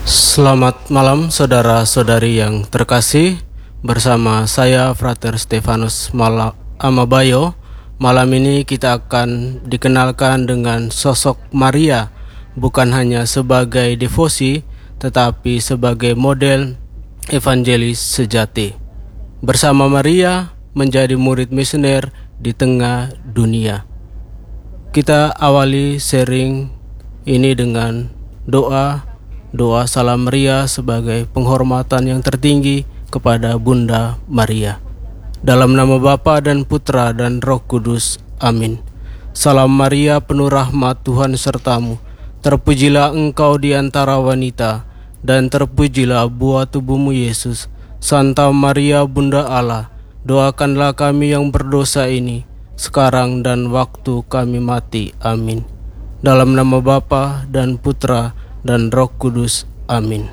Selamat malam saudara-saudari yang terkasih. Bersama saya Frater Stefanus Amabayo. Malam ini kita akan dikenalkan dengan sosok Maria, bukan hanya sebagai devosi tetapi sebagai model evangelis sejati. Bersama Maria menjadi murid misioner di tengah dunia. Kita awali sharing ini dengan doa Salam Maria sebagai penghormatan yang tertinggi kepada Bunda Maria. Dalam nama Bapa dan Putra dan Roh Kudus. Amin. Salam Maria, penuh rahmat, Tuhan sertamu. Terpujilah engkau di antara wanita, dan terpujilah buah tubuhmu Yesus. Santa Maria, Bunda Allah, doakanlah kami yang berdosa ini, sekarang dan waktu kami mati. Amin. Dalam nama Bapa dan Putra dan Roh Kudus. Amin.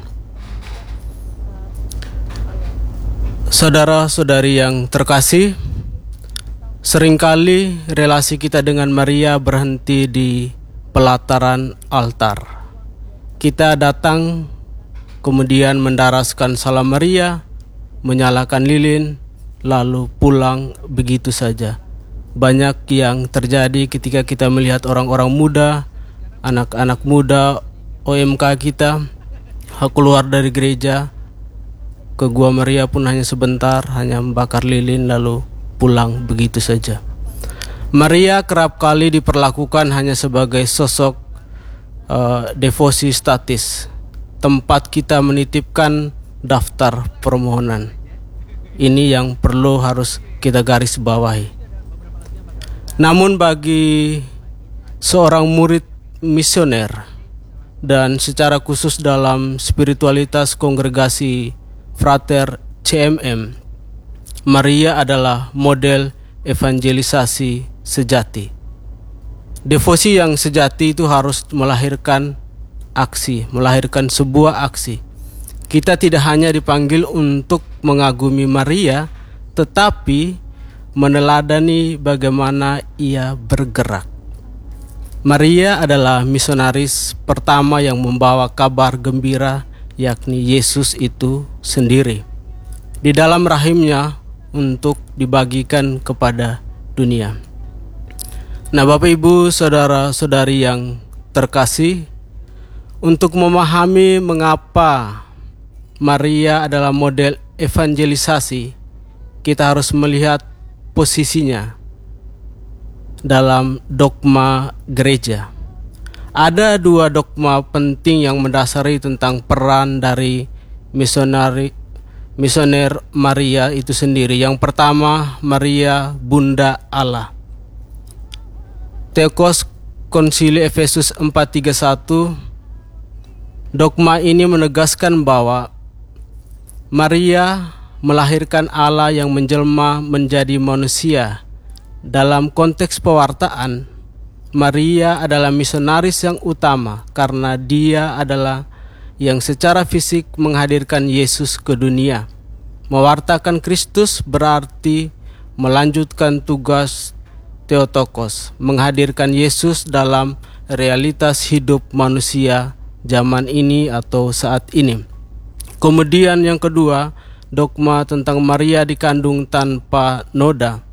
Saudara-saudari yang terkasih, seringkali relasi kita dengan Maria berhenti di pelataran altar. Kita datang, kemudian mendaraskan salam Maria, menyalakan lilin, lalu pulang begitu saja. Banyak yang terjadi ketika kita melihat orang-orang muda, anak-anak muda, OMK kita keluar dari gereja ke Gua Maria pun hanya sebentar, hanya membakar lilin lalu pulang begitu saja. Maria kerap kali diperlakukan hanya sebagai sosok devosi statis, tempat kita menitipkan daftar permohonan. Ini yang perlu harus kita garis bawahi. Namun bagi seorang murid misioner, dan secara khusus dalam spiritualitas kongregasi Frater CMM, Maria adalah model evangelisasi sejati. Devosi yang sejati itu harus melahirkan aksi, melahirkan sebuah aksi. Kita tidak hanya dipanggil untuk mengagumi Maria, tetapi meneladani bagaimana ia bergerak. Maria adalah misionaris pertama yang membawa kabar gembira, yakni Yesus itu sendiri, di dalam rahimnya untuk dibagikan kepada dunia. Nah, Bapak Ibu, saudara-saudari yang terkasih, untuk memahami mengapa Maria adalah model evangelisasi, kita harus melihat posisinya dalam dogma gereja. Ada dua dogma penting yang mendasari tentang peran dari misioner Maria itu sendiri. Yang pertama, Maria Bunda Allah. Theokos Konsili Efesus 4:31. Dogma ini menegaskan bahwa Maria melahirkan Allah yang menjelma menjadi manusia. Dalam konteks pewartaan, Maria adalah misionaris yang utama karena dia adalah yang secara fisik menghadirkan Yesus ke dunia. Mewartakan Kristus berarti melanjutkan tugas Theotokos, menghadirkan Yesus dalam realitas hidup manusia zaman ini atau saat ini. Kemudian yang kedua, dogma tentang Maria dikandung tanpa noda.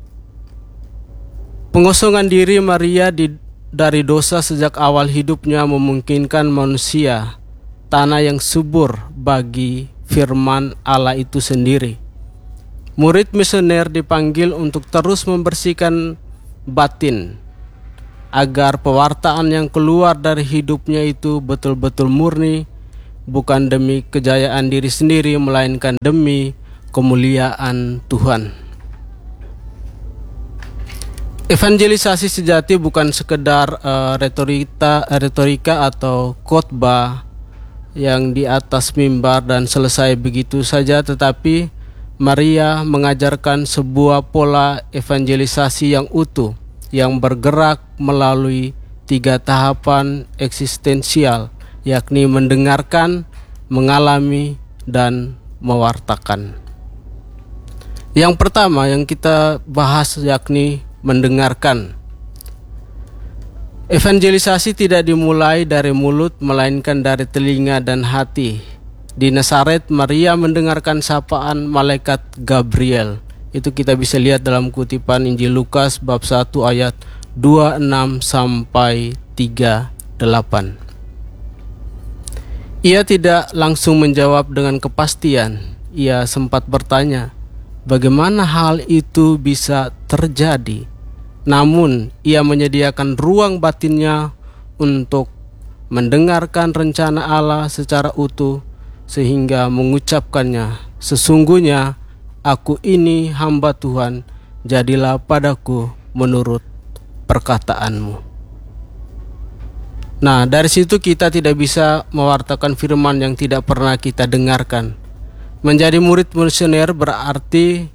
Pengosongan diri Maria dari dosa sejak awal hidupnya memungkinkan manusia tanah yang subur bagi firman Allah itu sendiri. Murid misioner dipanggil untuk terus membersihkan batin agar pewartaan yang keluar dari hidupnya itu betul-betul murni, bukan demi kejayaan diri sendiri melainkan demi kemuliaan Tuhan. Evangelisasi sejati bukan sekedar retorika atau khotbah yang di atas mimbar dan selesai begitu saja, tetapi Maria mengajarkan sebuah pola evangelisasi yang utuh, yang bergerak melalui 3 tahapan eksistensial, yakni mendengarkan, mengalami, dan mewartakan. Yang pertama yang kita bahas yakni mendengarkan. Evangelisasi tidak dimulai dari mulut, melainkan dari telinga dan hati. Di Nazaret, Maria mendengarkan sapaan malaikat Gabriel. Itu kita bisa lihat dalam kutipan Injil Lukas bab 1 ayat 26 sampai 38. Ia tidak langsung menjawab dengan kepastian. Ia sempat bertanya, bagaimana hal itu bisa terjadi? Namun, ia menyediakan ruang batinnya untuk mendengarkan rencana Allah secara utuh, sehingga mengucapkannya, sesungguhnya aku ini hamba Tuhan, jadilah padaku menurut perkataanmu. Nah, dari situ kita tidak bisa mewartakan firman yang tidak pernah kita dengarkan. Menjadi murid misioner berarti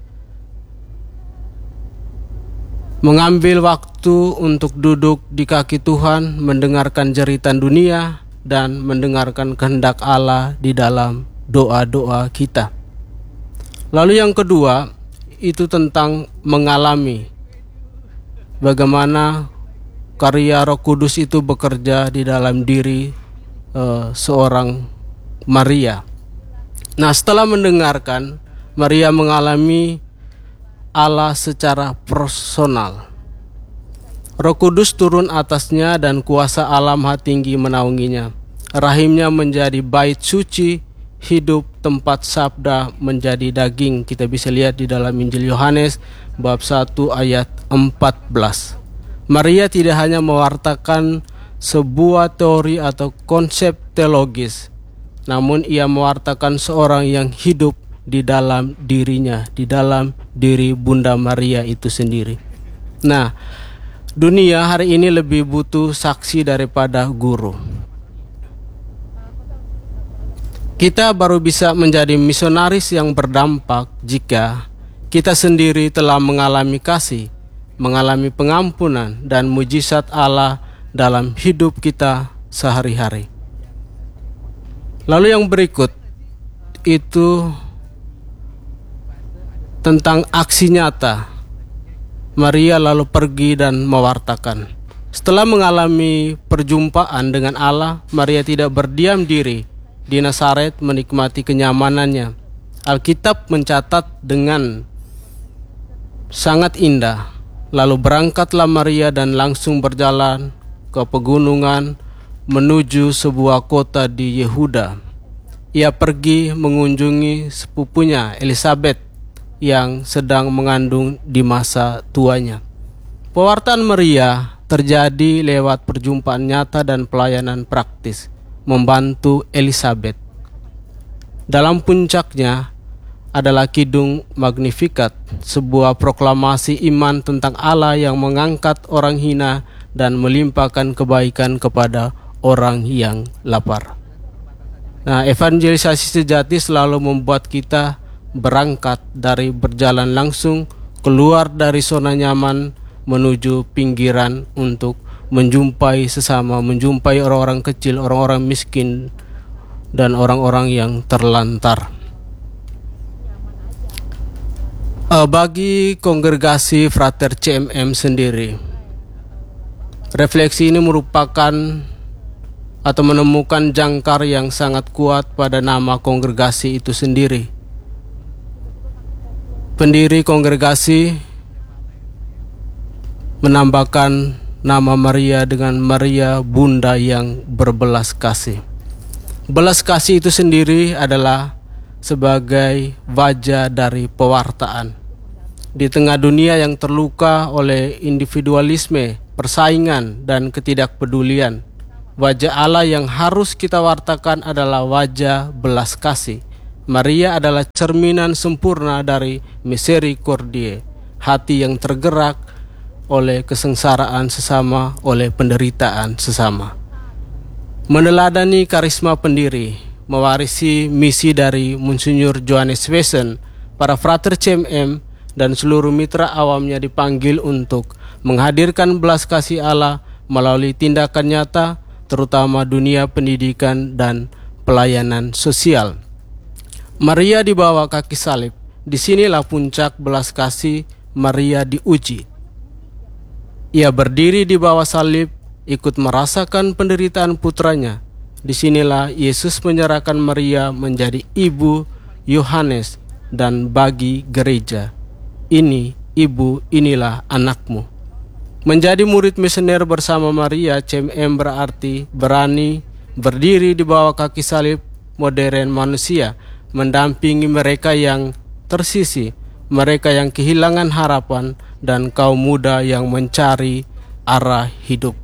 mengambil waktu untuk duduk di kaki Tuhan, mendengarkan jeritan dunia, dan mendengarkan kehendak Allah di dalam doa-doa kita. Lalu yang kedua, itu tentang mengalami bagaimana karya Roh Kudus itu bekerja di dalam diri seorang Maria. Nah, setelah mendengarkan, Maria mengalami Allah secara personal. Roh Kudus turun atasnya dan kuasa Allah Maha Tinggi menaunginya. Rahimnya menjadi bait suci, hidup, tempat sabda menjadi daging. Kita bisa lihat di dalam Injil Yohanes bab 1 ayat 14. Maria tidak hanya mewartakan sebuah teori atau konsep teologis, namun ia mewartakan seorang yang hidup di dalam dirinya, di dalam diri Bunda Maria itu sendiri. Nah, dunia hari ini lebih butuh saksi daripada guru. Kita baru bisa menjadi misionaris yang berdampak jika kita sendiri telah mengalami kasih, mengalami pengampunan dan mujizat Allah dalam hidup kita sehari-hari. Lalu yang berikut itu tentang aksi nyata. Maria lalu pergi dan mewartakan. Setelah mengalami perjumpaan dengan Allah, Maria tidak berdiam diri di Nazaret menikmati kenyamanannya. Alkitab mencatat dengan sangat indah. Lalu berangkatlah Maria dan langsung berjalan ke pegunungan menuju sebuah kota di Yehuda. Ia pergi mengunjungi sepupunya Elisabet yang sedang mengandung di masa tuanya. Pewartaan Maria terjadi lewat perjumpaan nyata dan pelayanan praktis, membantu Elisabet. Dalam puncaknya adalah Kidung Magnificat, sebuah proklamasi iman tentang Allah yang mengangkat orang hina dan melimpahkan kebaikan kepada orang yang lapar. Nah, evangelisasi sejati selalu membuat kita berangkat dari berjalan langsung keluar dari zona nyaman menuju pinggiran untuk menjumpai sesama, menjumpai orang-orang kecil, orang-orang miskin, dan orang-orang yang terlantar. Bagi kongregasi Frater CMM sendiri, refleksi ini merupakan atau menemukan jangkar yang sangat kuat pada nama kongregasi itu sendiri. Pendiri kongregasi menambahkan nama Maria dengan Maria Bunda yang berbelas kasih. Belas kasih itu sendiri adalah sebagai wajah dari pewartaan. Di tengah dunia yang terluka oleh individualisme, persaingan, dan ketidakpedulian, wajah Allah yang harus kita wartakan adalah wajah belas kasih. Maria adalah cerminan sempurna dari misericordiae, hati yang tergerak oleh kesengsaraan sesama, oleh penderitaan sesama. Meneladani karisma pendiri, mewarisi misi dari Monsinyur Johannes Wesen, para Frater CMM dan seluruh mitra awamnya dipanggil untuk menghadirkan belas kasih Allah melalui tindakan nyata, terutama dunia pendidikan dan pelayanan sosial. Maria di bawah kaki salib. Disinilah puncak belas kasih Maria diuji. Ia berdiri di bawah salib ikut merasakan penderitaan putranya. Disinilah Yesus menyerahkan Maria menjadi ibu Yohanes dan bagi gereja. Ini ibu, inilah anakmu. Menjadi murid misioner bersama Maria, CMM berarti berani berdiri di bawah kaki salib modern manusia, mendampingi mereka yang tersisih, mereka yang kehilangan harapan, dan kaum muda yang mencari arah hidup.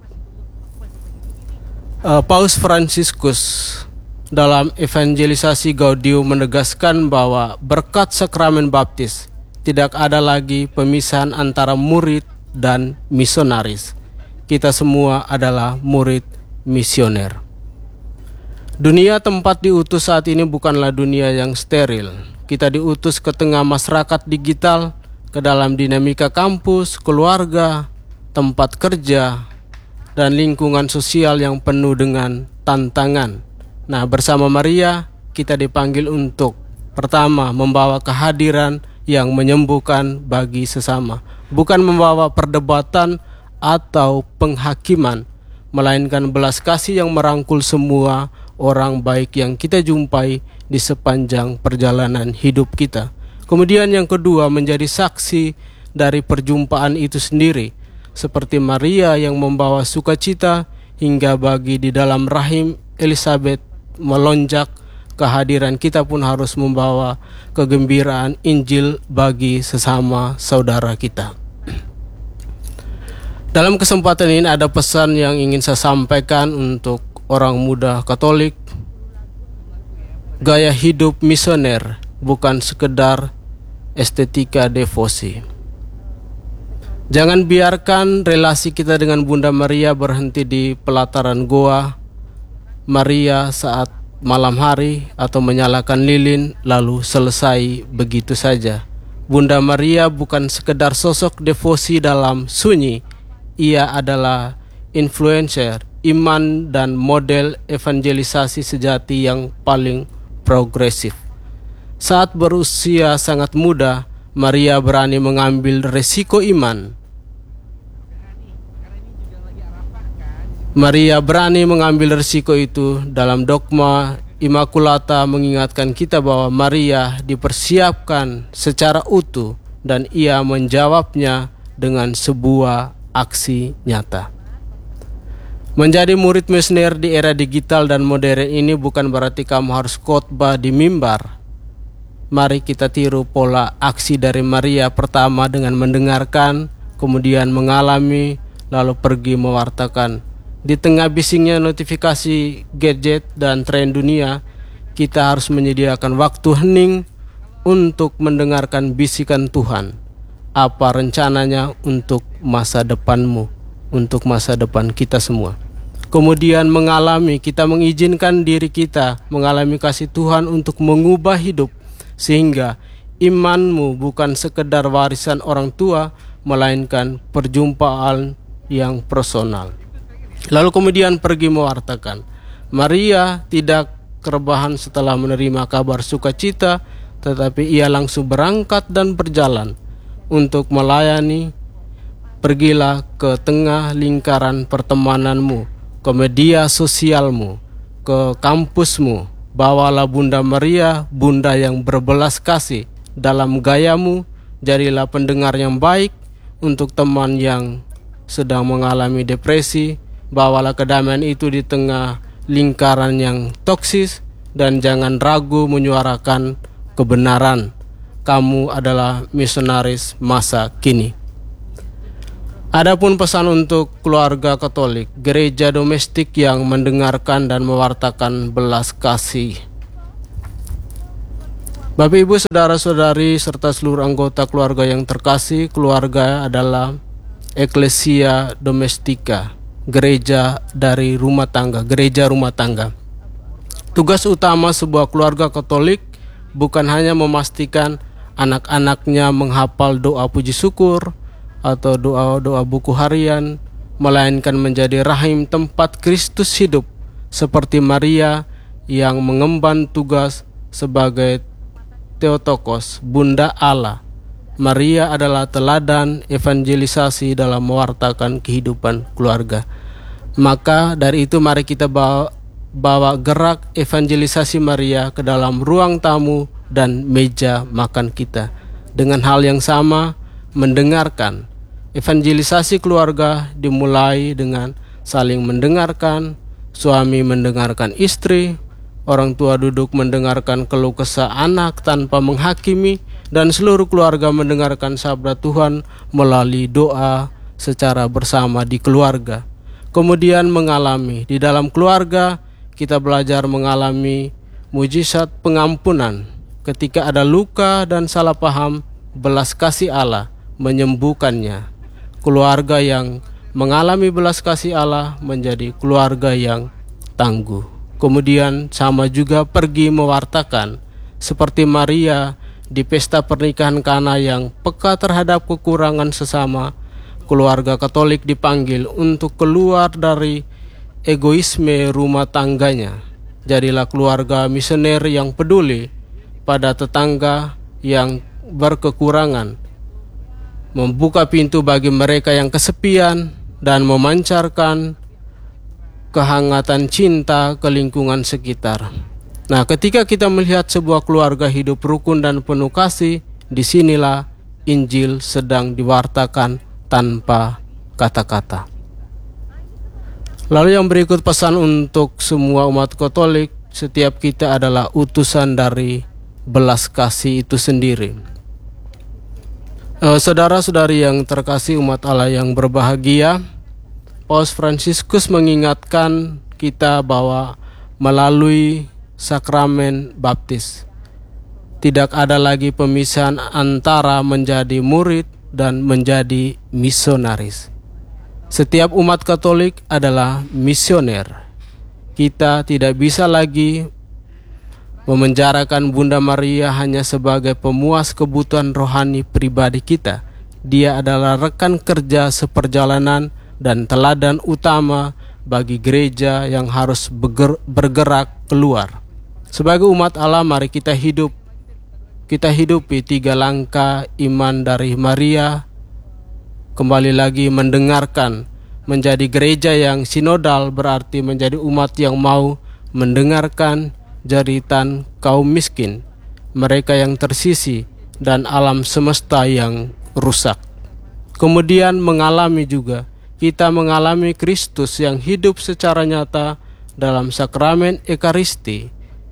Paus Fransiskus dalam evangelisasi Gaudium menegaskan bahwa berkat sakramen baptis tidak ada lagi pemisahan antara murid dan misionaris. Kita semua adalah murid misioner. Dunia tempat diutus saat ini bukanlah dunia yang steril. Kita diutus ke tengah masyarakat digital, ke dalam dinamika kampus, keluarga, tempat kerja, dan lingkungan sosial yang penuh dengan tantangan. Nah, bersama Maria, kita dipanggil untuk pertama, membawa kehadiran yang menyembuhkan bagi sesama. Bukan membawa perdebatan atau penghakiman, melainkan belas kasih yang merangkul semua orang baik yang kita jumpai di sepanjang perjalanan hidup kita. Kemudian yang kedua, menjadi saksi dari perjumpaan itu sendiri, seperti Maria yang membawa sukacita hingga bagi di dalam rahim Elizabeth melonjak, kehadiran kita pun harus membawa kegembiraan Injil bagi sesama saudara kita. Dalam kesempatan ini ada pesan yang ingin saya sampaikan untuk orang muda Katolik. Gaya hidup misioner bukan sekedar estetika devosi. Jangan biarkan relasi kita dengan Bunda Maria berhenti di pelataran goa Maria saat malam hari atau menyalakan lilin lalu selesai begitu saja. Bunda Maria bukan sekedar sosok devosi dalam sunyi. Ia adalah influencer iman dan model evangelisasi sejati yang paling progresif. Saat berusia sangat muda, Maria berani mengambil resiko iman. Maria berani mengambil resiko itu. Dalam dogma Immaculata mengingatkan kita bahwa Maria dipersiapkan secara utuh dan ia menjawabnya dengan sebuah aksi nyata. Menjadi murid misioner di era digital dan modern ini bukan berarti kamu harus khotbah di mimbar. Mari kita tiru pola aksi dari Maria, pertama dengan mendengarkan, kemudian mengalami, lalu pergi mewartakan. Di tengah bisingnya notifikasi gadget dan tren dunia, kita harus menyediakan waktu hening untuk mendengarkan bisikan Tuhan. Apa rencananya untuk masa depanmu, untuk masa depan kita semua. Kemudian mengalami, kita mengizinkan diri kita mengalami kasih Tuhan untuk mengubah hidup, sehingga imanmu bukan sekedar warisan orang tua, melainkan perjumpaan yang personal. Lalu kemudian pergi mewartakan. Maria tidak kerebahan setelah menerima kabar sukacita, tetapi ia langsung berangkat dan berjalan untuk melayani. Pergilah ke tengah lingkaran pertemananmu, ke media sosialmu, ke kampusmu. Bawalah Bunda Maria, Bunda yang berbelas kasih dalam gayamu. Jadilah pendengar yang baik untuk teman yang sedang mengalami depresi. Bawalah kedamaian itu di tengah lingkaran yang toksis, dan jangan ragu menyuarakan kebenaran. Kamu adalah misionaris masa kini. Adapun pesan untuk keluarga Katolik, gereja domestik yang mendengarkan dan mewartakan belas kasih. Bapak, Ibu, saudara-saudari, serta seluruh anggota keluarga yang terkasih, keluarga adalah Ecclesia Domestica, gereja dari rumah tangga, gereja rumah tangga. Tugas utama sebuah keluarga Katolik bukan hanya memastikan anak-anaknya menghafal doa puji syukur atau doa-doa buku harian, melainkan menjadi rahim tempat Kristus hidup, seperti Maria yang mengemban tugas sebagai Theotokos, Bunda Allah. Maria adalah teladan evangelisasi dalam mewartakan kehidupan keluarga. Maka dari itu mari kita bawa gerak evangelisasi Maria ke dalam ruang tamu dan meja makan kita. Dengan hal yang sama, mendengarkan. Evangelisasi keluarga dimulai dengan saling mendengarkan, suami mendengarkan istri, orang tua duduk mendengarkan keluh kesah anak tanpa menghakimi, dan seluruh keluarga mendengarkan sabda Tuhan melalui doa secara bersama di keluarga. Kemudian mengalami di dalam keluarga, kita belajar mengalami mujizat pengampunan. Ketika ada luka dan salah paham, belas kasih Allah menyembuhkannya. Keluarga yang mengalami belas kasih Allah menjadi keluarga yang tangguh. Kemudian sama juga pergi mewartakan, seperti Maria di pesta pernikahan Kana yang peka terhadap kekurangan sesama. Keluarga Katolik dipanggil untuk keluar dari egoisme rumah tangganya. Jadilah keluarga misioner yang peduli pada tetangga yang berkekurangan, membuka pintu bagi mereka yang kesepian, dan memancarkan kehangatan cinta ke lingkungan sekitar. Nah, ketika kita melihat sebuah keluarga hidup rukun dan penuh kasih, disinilah Injil sedang diwartakan tanpa kata-kata. Lalu yang berikut pesan untuk semua umat Katolik, setiap kita adalah utusan dari belas kasih itu sendiri. Saudara-saudari yang terkasih umat Allah yang berbahagia, Paus Fransiskus mengingatkan kita bahwa melalui sakramen baptis tidak ada lagi pemisahan antara menjadi murid dan menjadi misionaris. Setiap umat Katolik adalah misioner. Kita tidak bisa lagi memenjarakan Bunda Maria hanya sebagai pemuas kebutuhan rohani pribadi kita. Dia adalah rekan kerja seperjalanan dan teladan utama bagi gereja yang harus bergerak keluar. Sebagai umat Allah, mari kita hidupi 3 langkah iman dari Maria. Kembali lagi mendengarkan, menjadi gereja yang sinodal berarti menjadi umat yang mau mendengarkan jeritan kaum miskin, mereka yang tersisi, dan alam semesta yang rusak. Kemudian kita mengalami Kristus yang hidup secara nyata dalam sakramen Ekaristi,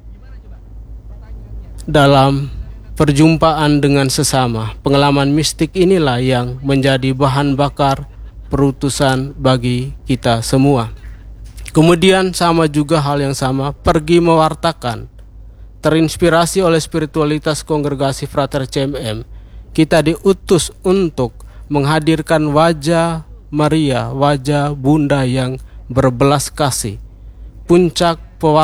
dalam perjumpaan dengan sesama. Pengalaman mistik inilah yang menjadi bahan bakar perutusan bagi kita semua. Kemudian sama juga hal yang sama, pergi mewartakan. Terinspirasi oleh spiritualitas kongregasi Frater CMM, kita diutus untuk menghadirkan wajah Maria, wajah Bunda yang berbelas kasih. Puncak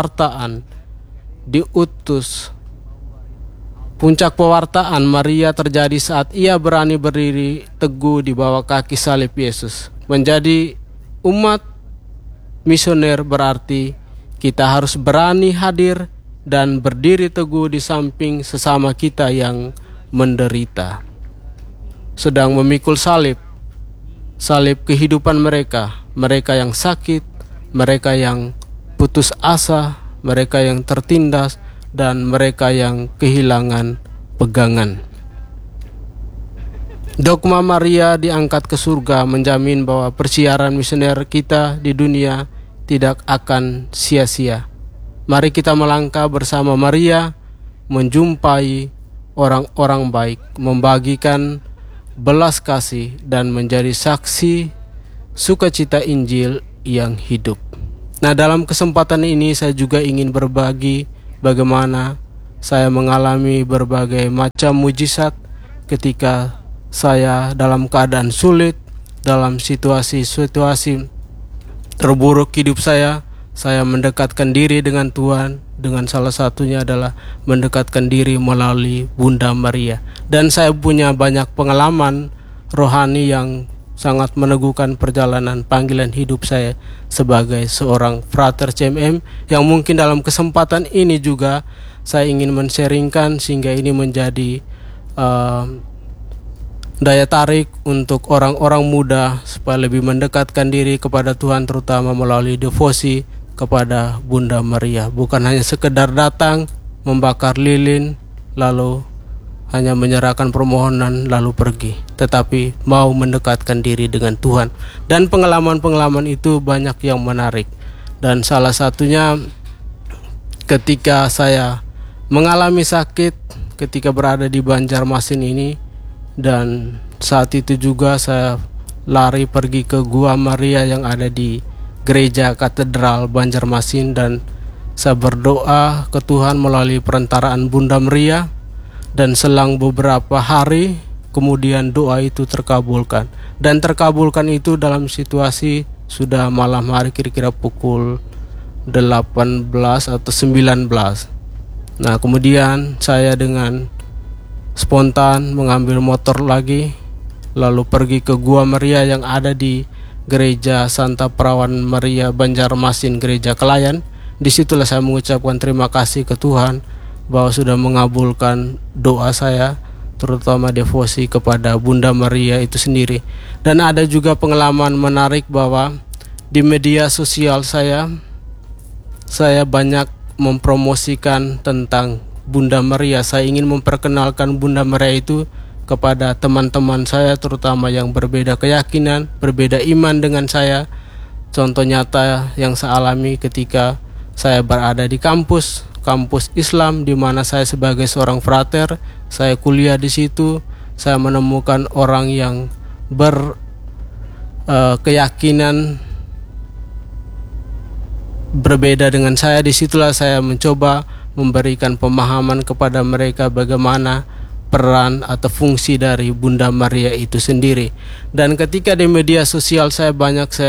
pewartaan Maria terjadi saat ia berani berdiri teguh di bawah kaki salib Yesus. Menjadi umat misioner berarti kita harus berani hadir dan berdiri teguh di samping sesama kita yang menderita, sedang memikul salib kehidupan mereka yang sakit, mereka yang putus asa, mereka yang tertindas, dan mereka yang kehilangan pegangan. Dogma Maria diangkat ke surga menjamin bahwa persiaran misioner kita di dunia tidak akan sia-sia. Mari kita melangkah bersama Maria, menjumpai orang-orang baik, membagikan belas kasih, dan menjadi saksi sukacita Injil yang hidup. Nah, dalam kesempatan ini saya juga ingin berbagi bagaimana saya mengalami berbagai macam mujizat ketika saya dalam keadaan sulit, dalam situasi-situasi terburuk hidup saya mendekatkan diri dengan Tuhan, dengan salah satunya adalah mendekatkan diri melalui Bunda Maria. Dan saya punya banyak pengalaman rohani yang sangat meneguhkan perjalanan panggilan hidup saya sebagai seorang Frater CMM, yang mungkin dalam kesempatan ini juga saya ingin men-sharingkan sehingga ini menjadi daya tarik untuk orang-orang muda supaya lebih mendekatkan diri kepada Tuhan, terutama melalui devosi kepada Bunda Maria. Bukan hanya sekedar datang, membakar lilin, lalu hanya menyerahkan permohonan lalu pergi, tetapi mau mendekatkan diri dengan Tuhan. Dan pengalaman-pengalaman itu banyak yang menarik. Dan salah satunya ketika saya mengalami sakit ketika berada di Banjarmasin ini, dan saat itu juga saya lari pergi ke Gua Maria yang ada di Gereja Katedral Banjarmasin, dan saya berdoa ke Tuhan melalui perantaraan Bunda Maria, dan selang beberapa hari kemudian doa itu terkabulkan. Dan terkabulkan itu dalam situasi sudah malam hari, kira-kira pukul 18 atau 19. Nah, kemudian saya dengan spontan mengambil motor lagi, lalu pergi ke Gua Maria yang ada di Gereja Santa Perawan Maria Banjarmasin, Gereja Kelayan. Disitulah saya mengucapkan terima kasih ke Tuhan bahwa sudah mengabulkan doa saya, terutama devosi kepada Bunda Maria itu sendiri. Dan ada juga pengalaman menarik bahwa di media sosial saya banyak mempromosikan tentang Bunda Maria. Saya ingin memperkenalkan Bunda Maria itu kepada teman-teman saya, terutama yang berbeda keyakinan, berbeda iman dengan saya. Contoh nyata yang saya alami ketika saya berada di kampus Islam, di mana saya sebagai seorang frater, saya kuliah di situ. Saya menemukan orang yang berkeyakinan berbeda dengan saya. Disitulah saya mencoba memberikan pemahaman kepada mereka bagaimana peran atau fungsi dari Bunda Maria itu sendiri. Dan ketika di media sosial saya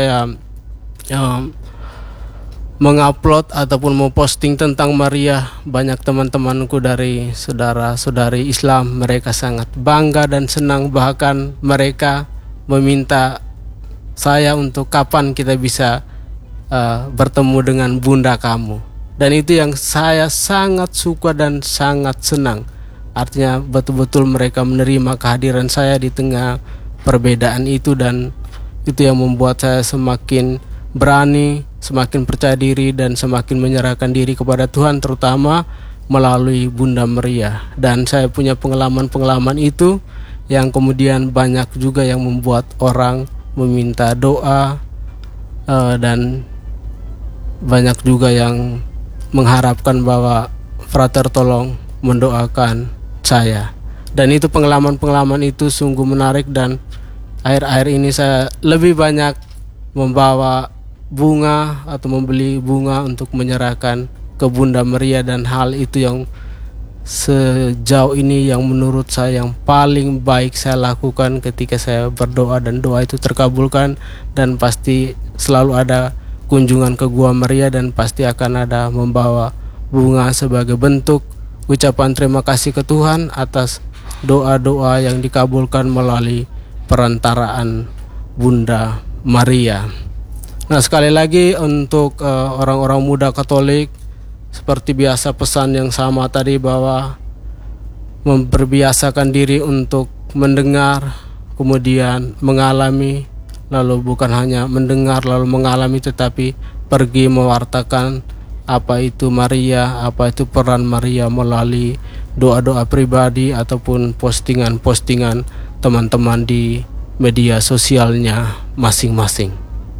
mengupload ataupun memposting tentang Maria, banyak teman-temanku dari saudara-saudari Islam, mereka sangat bangga dan senang. Bahkan mereka meminta saya untuk kapan kita bisa bertemu dengan Bunda kamu. Dan itu yang saya sangat suka dan sangat senang. Artinya betul-betul mereka menerima kehadiran saya di tengah perbedaan itu, dan itu yang membuat saya semakin berani, semakin percaya diri, dan semakin menyerahkan diri kepada Tuhan, terutama melalui Bunda Maria. Dan saya punya pengalaman-pengalaman itu yang kemudian banyak juga yang membuat orang meminta doa, dan banyak juga yang mengharapkan bahwa frater tolong mendoakan saya. Dan itu pengalaman-pengalaman itu sungguh menarik. Dan akhir-akhir ini saya lebih banyak membawa bunga atau membeli bunga untuk menyerahkan ke Bunda Maria. Dan hal itu yang sejauh ini yang menurut saya yang paling baik saya lakukan ketika saya berdoa, dan doa itu terkabulkan. Dan pasti selalu ada kunjungan ke Gua Maria, dan pasti akan ada membawa bunga sebagai bentuk ucapan terima kasih ke Tuhan atas doa-doa yang dikabulkan melalui perantaraan Bunda Maria. Nah, sekali lagi untuk orang-orang muda Katolik, seperti biasa pesan yang sama tadi, bahwa memperbiasakan diri untuk mendengar, kemudian mengalami, lalu bukan hanya mendengar lalu mengalami, tetapi pergi mewartakan apa itu Maria, apa itu peran Maria melalui doa-doa pribadi ataupun postingan-postingan teman-teman di media sosialnya masing-masing.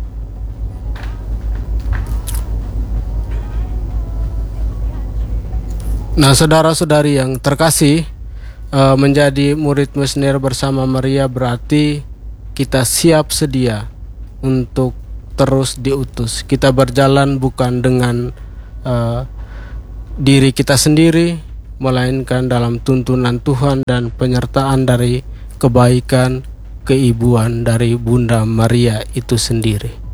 Nah, saudara-saudari yang terkasih, menjadi murid misioner bersama Maria berarti kita siap sedia untuk terus diutus. Kita berjalan bukan dengan diri kita sendiri, melainkan dalam tuntunan Tuhan dan penyertaan dari kebaikan, keibuan dari Bunda Maria itu sendiri.